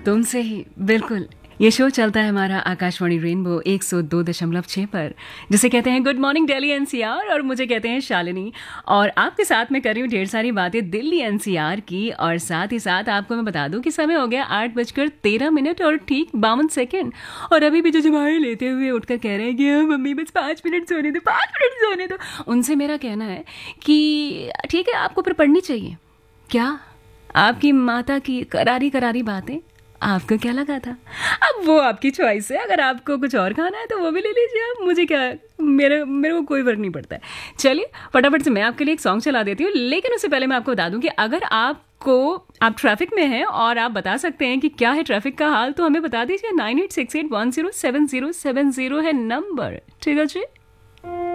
तुमसे ही, बिल्कुल। ये शो चलता है हमारा आकाशवाणी रेनबो 102.6 पर, जिसे कहते हैं गुड मॉर्निंग दिल्ली एनसीआर, और मुझे कहते हैं शालिनी। और आपके साथ मैं कर रही हूँ ढेर सारी बातें दिल्ली एनसीआर की, और साथ ही साथ आपको मैं बता दूं कि समय हो गया 8:13 और ठीक 52 सेकेंड। और अभी भी जो जमाए लेते हुए उठकर कह रहे हैं कि मम्मी बस 5 मिनट सोने दो, 5 मिनट सोने दो, उनसे मेरा कहना है कि ठीक है, आपको फिर पढ़नी चाहिए क्या? आपकी माता की करारी करारी बातें, आपको क्या लगा था? अब वो आपकी चॉइस है, अगर आपको कुछ और खाना है तो वो भी ले लीजिए आप, मुझे क्या, मेरे मेरे को कोई फर्क नहीं पड़ता है। चलिए फटाफट से मैं आपके लिए एक सॉन्ग चला देती हूँ, लेकिन उससे पहले मैं आपको बता दूं कि अगर आप ट्रैफिक में हैं और आप बता सकते हैं कि क्या है ट्रैफिक का हाल, तो हमें बता दीजिए। 9868107070 है नंबर, ठीक है जी।